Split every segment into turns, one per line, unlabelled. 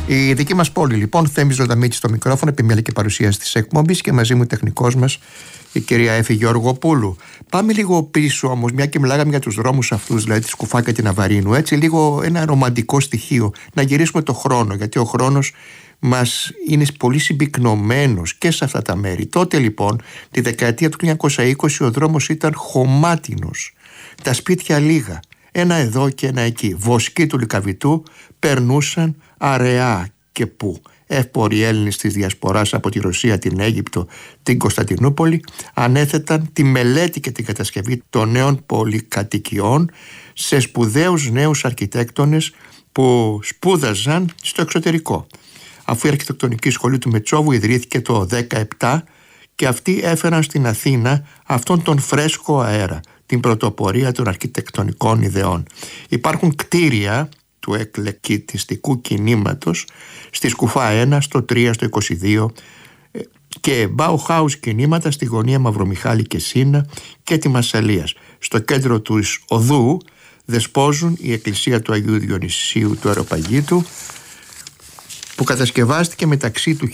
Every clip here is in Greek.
Η δική μας πόλη, λοιπόν, Θέμης Ζωταμίτης στο μικρόφωνο, επιμέλεια και παρουσίαση της εκπομπής, και μαζί μου τεχνικός μας η κυρία Έφη Γεωργοπούλου. Πάμε λίγο πίσω όμως, μια και μιλάγαμε για τους δρόμους αυτούς, δηλαδή τη Σκουφά και την Αβαρίνου, έτσι λίγο ένα ρομαντικό στοιχείο, να γυρίσουμε το χρόνο, γιατί ο χρόνος μας είναι πολύ συμπυκνωμένος και σε αυτά τα μέρη. Τότε λοιπόν, τη δεκαετία του 1920, ο δρόμος ήταν χωμάτινος, τα σπίτια λίγα, ένα εδώ και ένα εκεί. Βοσκοί του Λυκαβητού περνούσαν αραιά και πού. Εύποροι Έλληνες της Διασποράς από τη Ρωσία, την Αίγυπτο, την Κωνσταντινούπολη ανέθεταν τη μελέτη και την κατασκευή των νέων πολυκατοικιών σε σπουδαίους νέους αρχιτέκτονες που σπούδαζαν στο εξωτερικό. Αφού η αρχιτεκτονική σχολή του Μετσόβου ιδρύθηκε το 17 και αυτοί έφεραν στην Αθήνα αυτόν τον φρέσκο αέρα, την πρωτοπορία των αρχιτεκτονικών ιδεών. Υπάρχουν κτίρια του εκλεκτιστικού κινήματος στη Σκουφά 1, στο 3, στο 22 και Bauhaus κινήματα στη γωνία Μαυρομιχάλη και Σίνα και τη Μασσαλίας. Στο κέντρο του οδού δεσπόζουν η εκκλησία του Αγίου Διονυσίου του Αεροπαγίτου, που κατασκευάστηκε μεταξύ του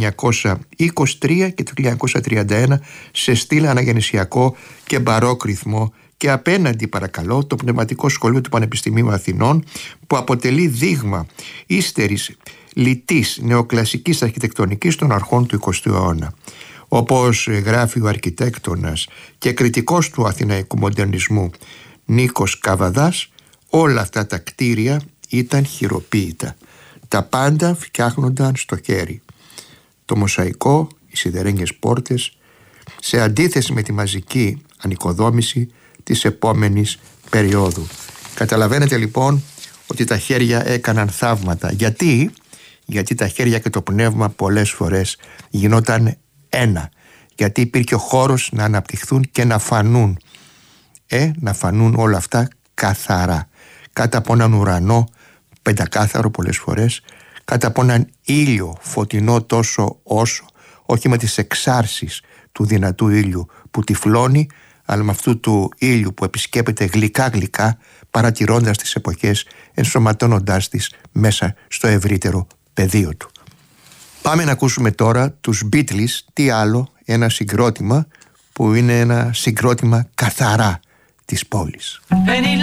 1923 και του 1931 σε στυλ αναγεννησιακό και μπαρόκ ρυθμό, και απέναντι, παρακαλώ, το Πνευματικό Σχολείο του Πανεπιστημίου Αθηνών, που αποτελεί δείγμα ύστερης λιτής νεοκλασικής αρχιτεκτονικής των αρχών του 20ου αιώνα. Όπως γράφει ο αρχιτέκτονας και κριτικός του αθηναϊκού μοντερνισμού Νίκος Καβαδάς, όλα αυτά τα κτίρια ήταν χειροποίητα. Τα πάντα φτιάχνονταν στο χέρι. Το μοσαϊκό, οι σιδερένιες πόρτες, σε αντίθεση με τη μαζική ανοικοδόμηση της επόμενης περίοδου. Καταλαβαίνετε λοιπόν ότι τα χέρια έκαναν θαύματα. Γιατί τα χέρια και το πνεύμα πολλές φορές γινόταν ένα. Γιατί υπήρχε ο χώρος να αναπτυχθούν και να φανούν. Να φανούν όλα αυτά καθαρά. Κάτω από έναν ουρανό πεντακάθαρο πολλές φορές, κάτω από έναν ήλιο φωτεινό τόσο όσο, όχι με τις εξάρσεις του δυνατού ήλιου που τυφλώνει, αλλά με αυτού του ήλιου που επισκέπτεται γλυκά παρατηρώντας τις εποχές, ενσωματώνοντάς τις μέσα στο ευρύτερο πεδίο του. Πάμε να ακούσουμε τώρα τους Beatles, τι άλλο, ένα συγκρότημα που είναι ένα συγκρότημα καθαρά της πόλης.